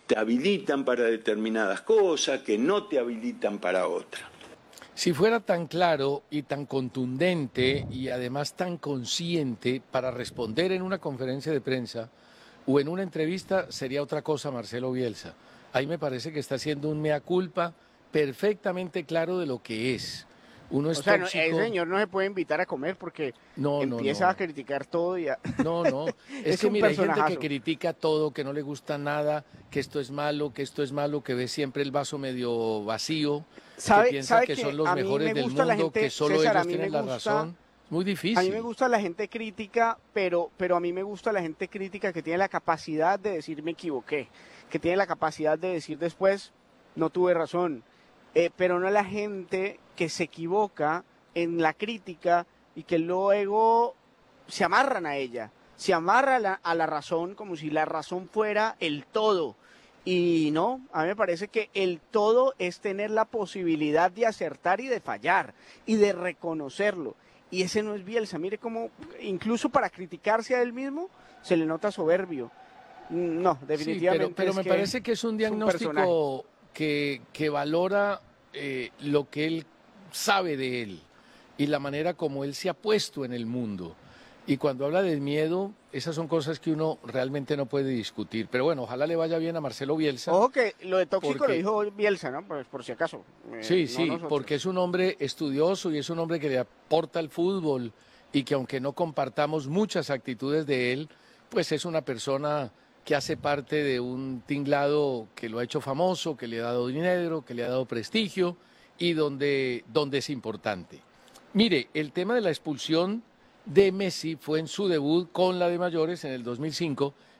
te habilitan para determinadas cosas, que no te habilitan para otras. Si fuera tan claro y tan contundente y además tan consciente para responder en una conferencia de prensa o en una entrevista, sería otra cosa Marcelo Bielsa. Ahí me parece que está haciendo un mea culpa perfectamente claro de lo que es. Uno O es sea, no, ese tóxico. señor no se puede invitar a comer porque No, no, empieza a no. criticar todo y a... No, no. Es Es que un mira, hay gente que personajazo. critica todo, que no le gusta nada, que esto es malo, que esto es malo, que ve siempre el vaso medio vacío, que piensa Sabe que que son los a mí mejores me del gusta la mundo, que gente, solo César, a ellos mí me tienen la gusta, razón. Es muy a mí me difícil. gusta la gente crítica, pero a mí me gusta la gente crítica que tiene la capacidad de decir me equivoqué, que tiene la capacidad de decir después no tuve razón, pero no la gente que se equivoca en la crítica y que luego se amarran a ella, se amarra a la razón como si la razón fuera el todo. Y no, a mí me parece que el todo es tener la posibilidad de acertar y de fallar y de reconocerlo. Y ese no es Bielsa. Mire cómo, incluso para criticarse a él mismo, se le nota soberbio. No, Sí, definitivamente pero es me que parece que es un es un personaje. diagnóstico que valora lo que él sabe de él y la manera como él se ha puesto en el mundo. Y cuando habla del miedo, esas son cosas que uno realmente no puede discutir. Pero bueno, ojalá le vaya bien a Marcelo Bielsa, Ojo que lo de tóxico lo porque dijo Bielsa, ¿no? Pues por si acaso, sí, no sí, porque nosotros. es un hombre estudioso y es un hombre que le aporta al fútbol y que aunque no compartamos muchas actitudes de él, pues es una persona que hace parte de un tinglado que lo ha hecho famoso, que le ha dado dinero, que le ha dado prestigio y donde es importante. Mire, el tema de la expulsión de Messi fue en su debut con la de mayores en el 2005,